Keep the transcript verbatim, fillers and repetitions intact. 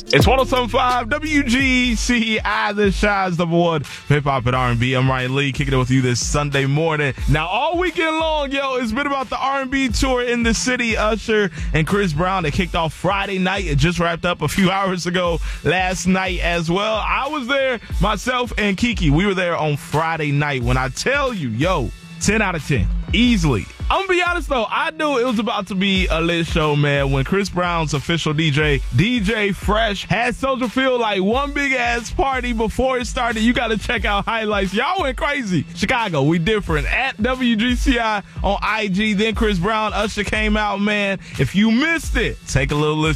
It's one oh seven point five W G C I, the Shy's number one hip hop and R and B. I'm Ryan Lee, kicking it with you this Sunday morning. Now, all weekend long, yo, it's been about the R and B tour in the city. Usher and Chris Brown, they kicked off Friday night. It just wrapped up a few hours ago last night as well. I was there, myself and Kiki. We were there on Friday night. When I tell you, yo, ten out of ten, easily. I'm gonna be honest though, I knew it was about to be a lit show, man. When Chris Brown's official D J, D J Fresh, had Soldier Field like one big ass party before it started. You gotta check out highlights. Y'all went crazy. Chicago, we different. At W G C I on I G. Then Chris Brown, Usher came out, man. If you missed it, take a little listen.